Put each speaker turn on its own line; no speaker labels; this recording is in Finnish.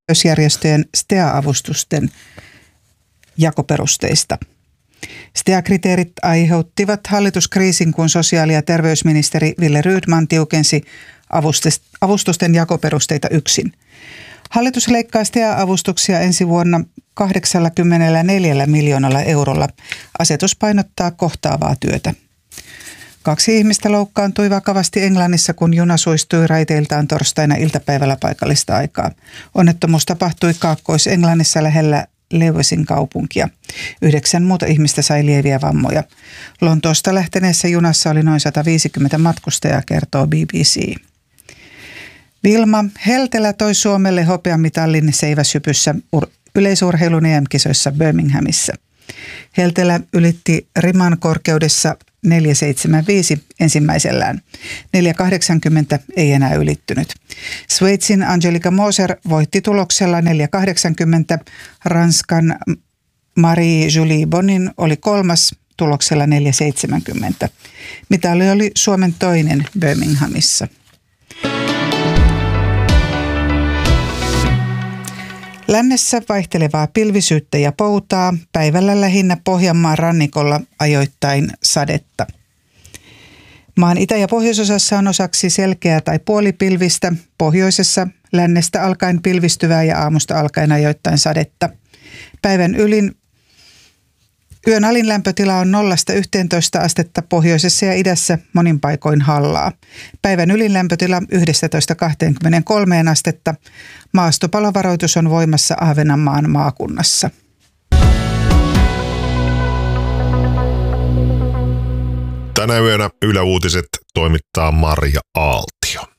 terveysjärjestöjen STEA-avustusten jakoperusteista. STEA-kriteerit aiheuttivat hallituskriisin, kun sosiaali- ja terveysministeri Wille Rydman tiukensi avustusten jakoperusteita yksin. Hallitus leikkaa STEA-avustuksia ensi vuonna 84 miljoonalla eurolla. Asetus painottaa kohtaavaa työtä. 2 ihmistä loukkaantui vakavasti Englannissa, kun juna suistui raiteiltaan torstaina iltapäivällä paikallista aikaa. Onnettomuus tapahtui Kaakkois-Englannissa lähellä Lewisin kaupunkia. 9 muuta ihmistä sai lieviä vammoja. Lontoosta lähteneessä junassa oli noin 150 matkustajaa, kertoo BBC. Vilma Heltelä toi Suomelle hopeamitalin seiväshypyssä yleisurheilun EM-kisoissa Birminghamissa. Heltelä ylitti riman korkeudessa 4,75 ensimmäisellään. 4,80 ei enää ylittynyt. Sveitsin Angelika Moser voitti tuloksella 4,80. Ranskan Marie-Julie Bonin oli 3. tuloksella 4,70. Mitali oli Suomen toinen Birminghamissa. Lännessä vaihtelevaa pilvisyyttä ja poutaa, päivällä lähinnä Pohjanmaan rannikolla ajoittain sadetta. Maan itä- ja pohjoisosassa on osaksi selkeää tai puolipilvistä, pohjoisessa lännestä alkaen pilvistyvää ja aamusta alkaen ajoittain sadetta. Yön alin lämpötila on 0–11 astetta pohjoisessa ja idässä monin paikoin hallaa. Päivän ylin lämpötila 11–23 astetta. Maastopalovaroitus on voimassa Ahvenanmaan maakunnassa.
Tänä yönä Yle Uutiset toimittaa Marja Aaltio.